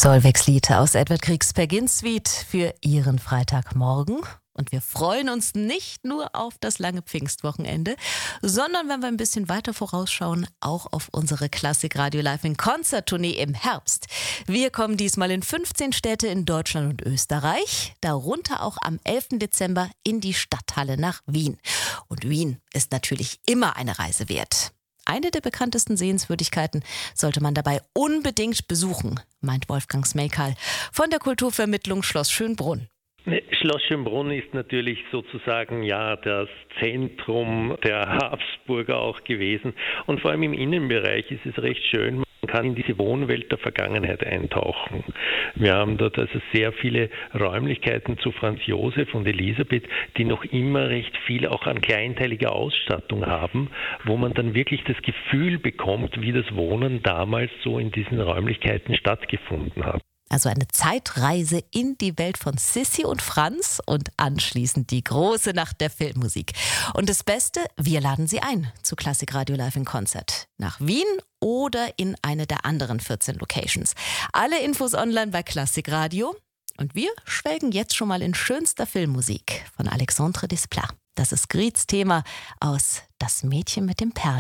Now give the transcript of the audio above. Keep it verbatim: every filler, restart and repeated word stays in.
Solveig's Lied aus Edvard Griegs Peer Gynt Suite für Ihren Freitagmorgen. Und wir freuen uns nicht nur auf das lange Pfingstwochenende, sondern wenn wir ein bisschen weiter vorausschauen, auch auf unsere Klassik Radio Live in Konzerttournee im Herbst. Wir kommen diesmal in fünfzehn Städte in Deutschland und Österreich, darunter auch am elften Dezember in die Stadthalle nach Wien. Und Wien ist natürlich immer eine Reise wert. Eine der bekanntesten Sehenswürdigkeiten sollte man dabei unbedingt besuchen, meint Wolfgang Smejkal von der Kulturvermittlung Schloss Schönbrunn. Schloss Schönbrunn ist natürlich sozusagen ja das Zentrum der Habsburger auch gewesen. Und vor allem im Innenbereich ist es recht schön. Man kann in diese Wohnwelt der Vergangenheit eintauchen. Wir haben dort also sehr viele Räumlichkeiten zu Franz Josef und Elisabeth, die noch immer recht viel auch an kleinteiliger Ausstattung haben, wo man dann wirklich das Gefühl bekommt, wie das Wohnen damals so in diesen Räumlichkeiten stattgefunden hat. Also eine Zeitreise in die Welt von Sissi und Franz und anschließend die große Nacht der Filmmusik. Und das Beste, wir laden Sie ein zu Klassik Radio Live in Konzert. Nach Wien oder in eine der anderen vierzehn Locations. Alle Infos online bei Klassik Radio. Und wir schwelgen jetzt schon mal in schönster Filmmusik von Alexandre Desplat. Das ist Griegs Thema aus Das Mädchen mit dem Perlen.